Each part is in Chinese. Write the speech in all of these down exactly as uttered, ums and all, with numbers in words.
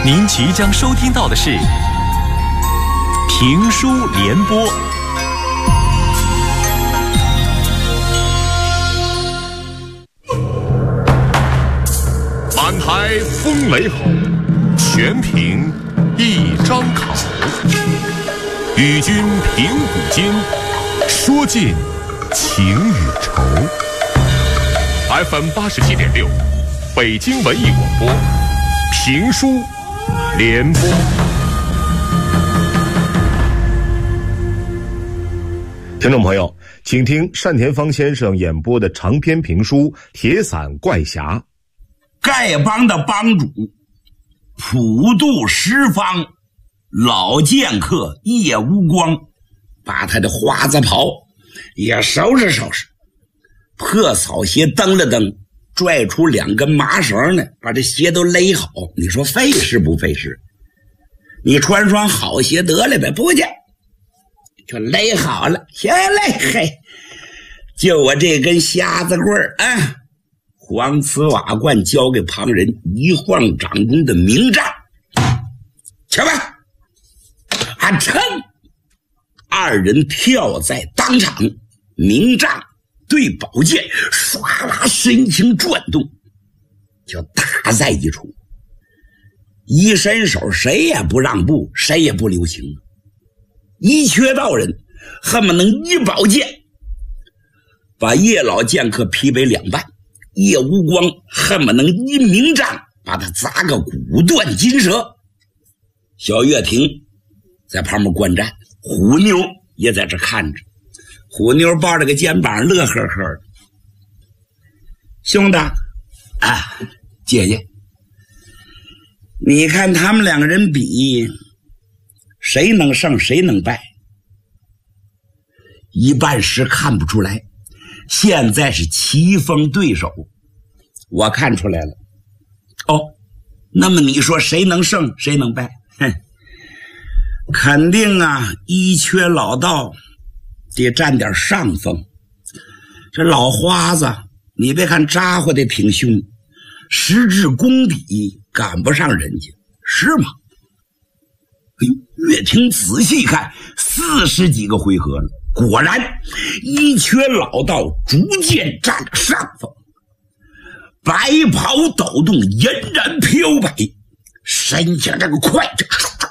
您即将收听到的是评书联播。 满台风雷吼，全凭一张口。与君评古今，说尽情与愁。F M 八十七点六，北京文艺广播，评书联播。 听众朋友，请听单田芳先生演播的长篇评书《铁伞怪侠》。 丐帮的帮主普渡十方老剑客叶无光，把他的花子袍也收拾收拾，破草鞋蹬了蹬，拽出两根麻绳呢，把这鞋都勒好。你说费事不费事？你穿双好鞋得了呗，不去就勒好了，行嘞，嘿，就我这根瞎子棍儿啊，黄瓷瓦罐交给旁人，一晃掌中的明杖，去吧！啊，噌！二人跳在当场，明杖对宝剑唰啦身形转动，就打在一处。一伸手，谁也不让步，谁也不留情。一缺道人恨不能一宝剑把叶老剑客劈为两半，叶无光恨不能一明杖把他砸个骨断筋折。小月亭在旁边观战，虎妞也在这看着。虎妞抱着个肩膀乐呵呵的。兄弟啊，姐姐，你看他们两个人比，谁能胜谁能败？一般时看不出来，现在是棋逢对手，我看出来了。哦，那么你说谁能胜谁能败？哼，肯定啊，一缺老道得占点上风。这老花子你别看扎呼的挺凶，实质功底赶不上人家，是吗？哎呦，越听仔细看，四十几个回合了，果然一缺老道逐渐占了上风。白袍抖动，嫣然飘摆，身形这个快着，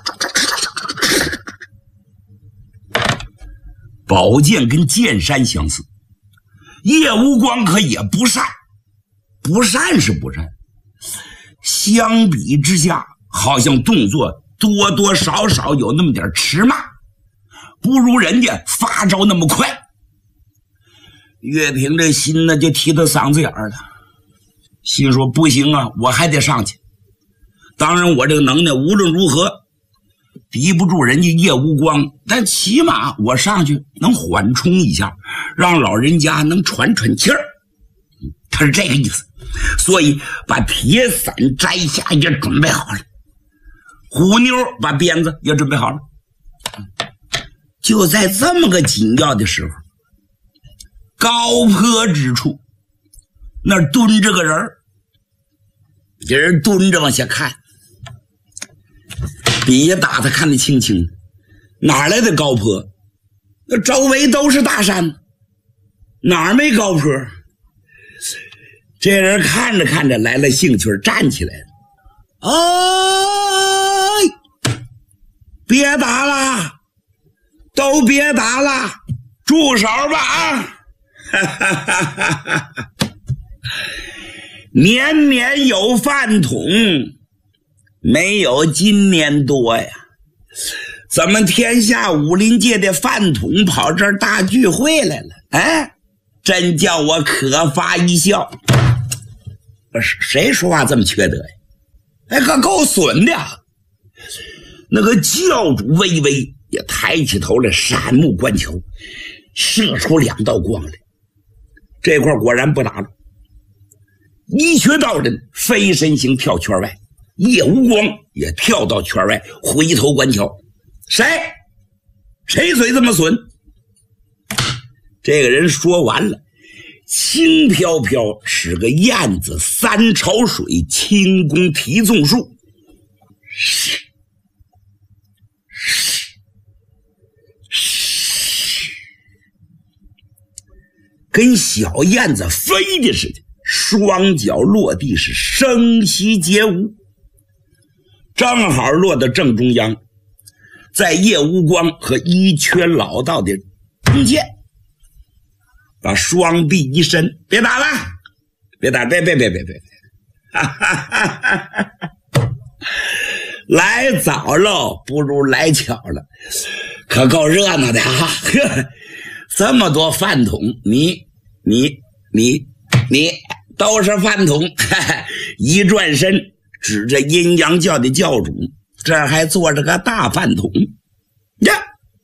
宝剑跟剑山相似。叶无光可也不善，不善是不善，相比之下好像动作多多少少有那么点迟慢，不如人家发招那么快。岳平这心呢就提到嗓子眼儿了，心说不行啊，我还得上去。当然我这个能耐无论如何敌不住人家叶无光，但起码我上去能缓冲一下，让老人家能喘喘气儿。他是这个意思，所以把铁伞摘下也准备好了，虎妞把鞭子也准备好了。就在这么个紧要的时候，高坡之处那儿蹲着个人，这人蹲着往下看，底下打他看得清清，哪来的高坡？那周围都是大山，哪儿没高坡？这人看着看着来了兴趣，站起来了。哎，别打了，都别打了，住手吧啊！哈哈哈哈哈！年年有饭桶，没有今年多呀。咱们天下武林界的饭桶跑这儿大聚会来了，哎，真叫我可发一笑。谁说话这么缺德呀？哎，可够损的。那个教主微微也抬起头来，闪目观瞧，射出两道光来。这块果然不打了，一缺道人飞身形跳圈外，叶无光也跳到圈外，回头观瞧。谁谁嘴这么损？这个人说完了，轻飘飘使个燕子三朝水轻功提纵术， 跟小燕子飞的似的，双脚落地是声息皆无，正好落到正中央，在叶无光和一缺老道的中间，把双臂一伸，别打了，别打，别别别别别，哈哈哈哈哈！来早喽，不如来巧了，可够热闹的啊！这么多饭桶，你你你你都是饭桶！一转身，指着阴阳教的教主，这儿还坐着个大饭桶呀！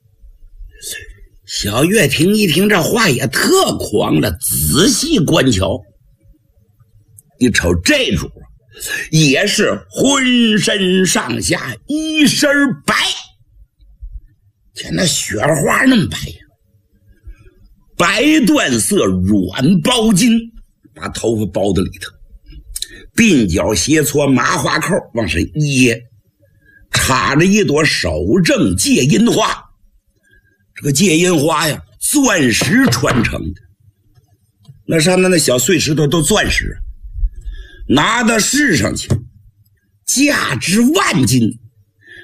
小月婷一听这话也特狂了，仔细观瞧，一瞅这主也是浑身上下一身白，像那雪花那么白呀，白缎色软包金，把头发包在里头，鬓角斜搓麻花扣往上一掖，插着一朵手正戒阴花。这个戒阴花呀，钻石穿成的，那上面那小碎石头都钻石，拿到市上去，价值万金。